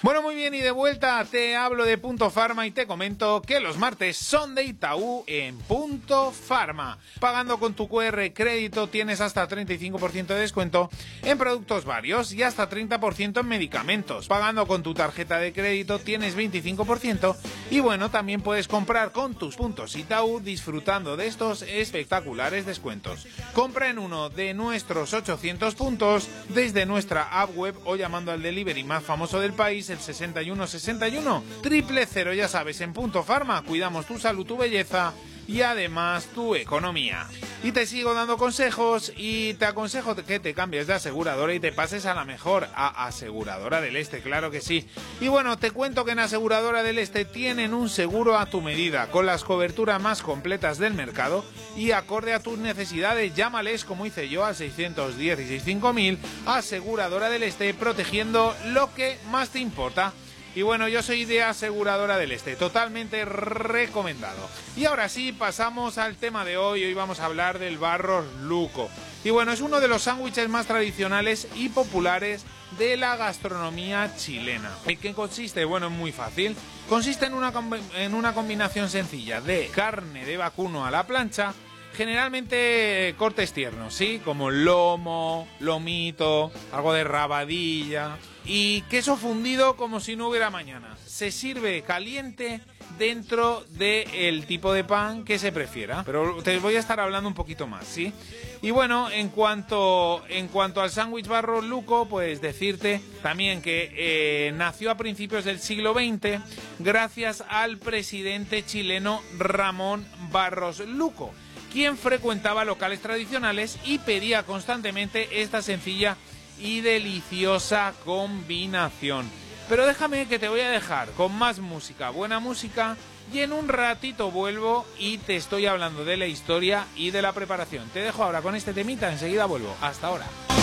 Bueno, muy bien, y de vuelta te hablo de Punto Pharma y te comento que los martes son de Itaú en Punto Pharma. Pagando con tu QR crédito tienes hasta 35% de descuento en productos varios y hasta 30% en medicamentos. Pagando con tu tarjeta de crédito tienes 25% y bueno, también puedes comprar con tus puntos Itaú disfrutando de estos espectaculares descuentos. Compra en uno de nuestros 800 puntos desde nuestra app web o llamando al delivery más famoso del país, el 6161 000, ya sabes, en Punto Pharma cuidamos tu salud, tu belleza y además tu economía. Y te sigo dando consejos y te aconsejo que te cambies de aseguradora y te pases a la mejor, a Aseguradora del Este, claro que sí. Y bueno, te cuento que en Aseguradora del Este tienen un seguro a tu medida, con las coberturas más completas del mercado y acorde a tus necesidades. Llámales, como hice yo, al 616 5000, Aseguradora del Este, protegiendo lo que más te importa. Y bueno, yo soy de Aseguradora del Este, totalmente recomendado. Y ahora sí, pasamos al tema de hoy. Hoy vamos a hablar del Barros Luco. Y bueno, es uno de los sándwiches más tradicionales y populares de la gastronomía chilena. ¿Y qué consiste? Bueno, es muy fácil. Consiste en una combinación sencilla de carne de vacuno a la plancha, generalmente cortes tiernos, ¿sí? Como lomo, lomito, algo de rabadilla y queso fundido como si no hubiera mañana. Se sirve caliente dentro del tipo de pan que se prefiera, pero te voy a estar hablando un poquito más, ¿sí? Y bueno, en cuanto al sándwich Barros Luco, pues decirte también que nació a principios del siglo XX gracias al presidente chileno Ramón Barros Luco, quien frecuentaba locales tradicionales y pedía constantemente esta sencilla y deliciosa combinación. Pero déjame que te voy a dejar con más música, buena música, y en un ratito vuelvo y te estoy hablando de la historia y de la preparación. Te dejo ahora con este temita, enseguida vuelvo. Hasta ahora.